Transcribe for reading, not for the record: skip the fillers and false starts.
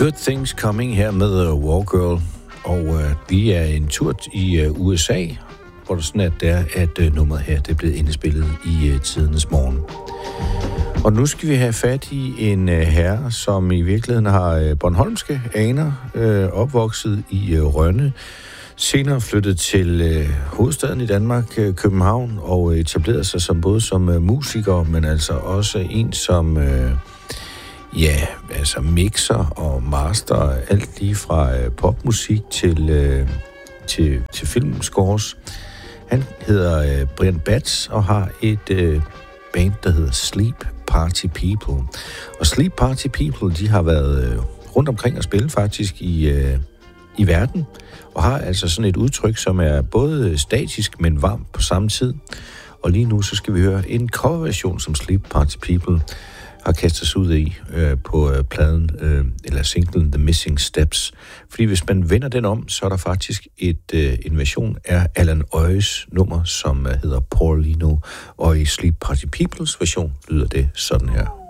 Good Things Coming her med War Girl, og vi er en tur i USA, hvor det sådan at nummeret her det er blevet indspillet i tidernes morgen. Og nu skal vi have fat i en herre, som i virkeligheden har bornholmske aner, opvokset i Rønne, senere flyttet til hovedstaden i Danmark, København, og etableret sig som både som musiker, men altså også en som mixer og master, alt lige fra popmusik til filmscores. Han hedder Brian Batts og har et band, der hedder Sleep Party People. Og Sleep Party People, de har været rundt omkring og spille faktisk i verden, og har altså sådan et udtryk, som er både statisk, men varmt på samme tid. Og lige nu, så skal vi høre en coverversion, som Sleep Party People har kastet sig ud i på pladen, eller singlen The Missing Steps. Fordi hvis man vender den om, så er der faktisk en version af Alan Oyes nummer, som hedder Paulino, og i Sleep Party Peoples version lyder det sådan her.